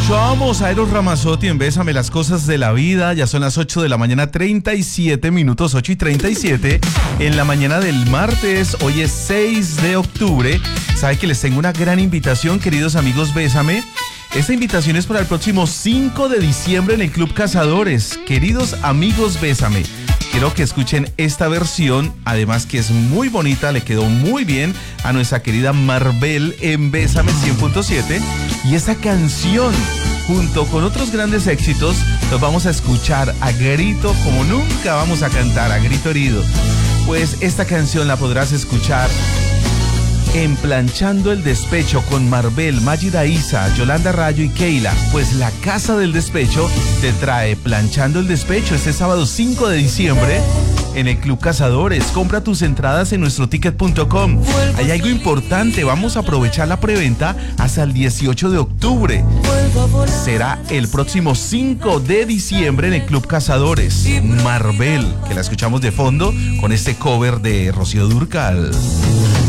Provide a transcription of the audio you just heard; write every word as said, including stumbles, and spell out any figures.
Escuchamos a Eros Ramazzotti en Bésame las cosas de la vida. Ya son las ocho de la mañana, treinta y siete minutos, ocho y treinta y siete. En la mañana del martes, hoy es seis de octubre. Sabe que les tengo una gran invitación, queridos amigos Bésame. Esta invitación es para el próximo cinco de diciembre en el Club Cazadores. Queridos amigos Bésame, quiero que escuchen esta versión, además que es muy bonita, le quedó muy bien a nuestra querida Marvel en Bésame cien punto siete. Y esta canción, junto con otros grandes éxitos, los vamos a escuchar a grito como nunca vamos a cantar, a grito herido. Pues esta canción la podrás escuchar en Planchando el Despecho con Marvel, Mágida Isa, Yolanda Rayo y Keila. Pues la Casa del Despecho te trae Planchando el Despecho este sábado cinco de diciembre en el Club Cazadores. Compra tus entradas en nuestro ticket punto com. Hay algo importante, vamos a aprovechar la preventa hasta el dieciocho de octubre. Será el próximo cinco de diciembre en el Club Cazadores. Marvel, que la escuchamos de fondo con este cover de Rocío Dúrcal.